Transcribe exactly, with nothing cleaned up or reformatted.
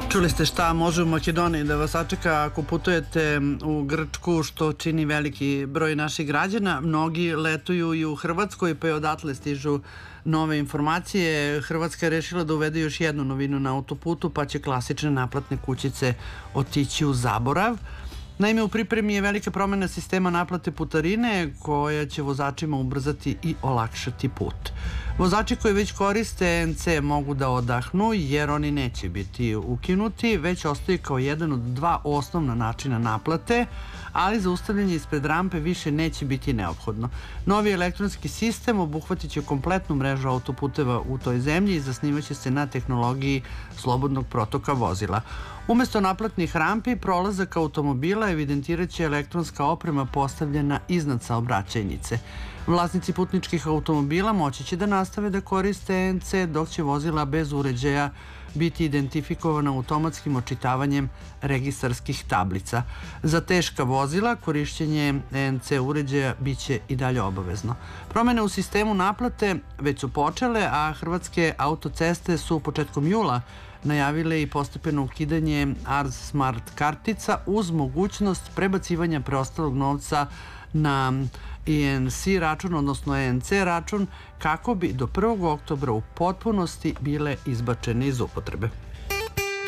Čuli ste šta može u Makedoniji da vas sačeka ako putujete u Grčku, što čini veliki broj naših građana. Mnogi letuju i u Hrvatskoj, pa i odatle stižu nove informacije. Hrvatska je rešila da uvede još jednu novinu na autoputu, pa će klasične naplatne kućice otići u zaborav. Naime, u pripremi je velika promjena sistema naplate putarine koja će vozačima ubrzati i olakšati put. Vozači koji već koriste E N C mogu da odahnu jer oni neće biti ukinuti, već ostaju kao jedan od dva osnovna načina naplate, ali zaustavljanje ispred rampe više neće biti neophodno. Novi elektronski sistem obuhvatit će kompletnu mrežu autoputeva u toj zemlji i zasnivaće se na tehnologiji slobodnog protoka vozila. Umesto naplatnih rampi, prolazak automobila evidentirat će elektronska oprema postavljena iznad saobraćajnice. Vlasnici putničkih automobila moći će da nastave da koriste E N C, dok će vozila bez uređaja biti identifikovana automatskim očitavanjem registarskih tablica. Za teška vozila korišćenje E N C uređaja biće i dalje obavezno. Promene u sistemu naplate već su počele, a Hrvatske autoceste su početkom jula najavile i postepeno ukidanje A R S Smart kartica uz mogućnost prebacivanja preostalog novca na E N C račun, odnosno E N C račun, kako bi do prvog oktobra u potpunosti bile izbačene iz upotrebe.